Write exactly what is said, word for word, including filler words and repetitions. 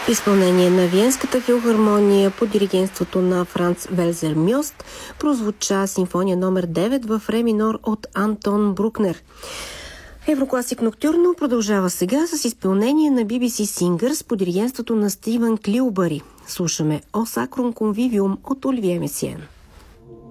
В изпълнение на Виенската филхармония под диригентството на Франц Велзер Мьост прозвуча симфония номер девет в ре минор от Антон Брукнер. Еврокласик Ноктюрно продължава сега с изпълнение на би би си Singers под диригентството на Стивън Клилбъри. Слушаме О Сакрум Конвивиум от Оливие Месиен.